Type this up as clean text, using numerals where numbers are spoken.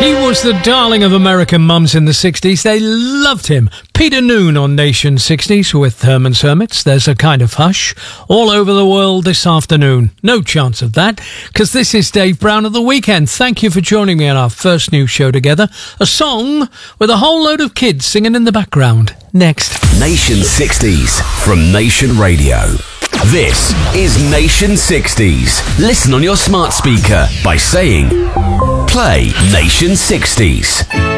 He was the darling of American mums in the 60s. They loved him. Peter Noone on Nation 60s with Herman's Hermits. There's a kind of hush all over the world this afternoon. No chance of that, because this is Dave Brown of The Weekend. Thank you for joining me on our first new show together. A song with a whole load of kids singing in the background. Next. Nation 60s from Nation Radio. This is Nation 60s. Listen on your smart speaker by saying, play Nation 60s.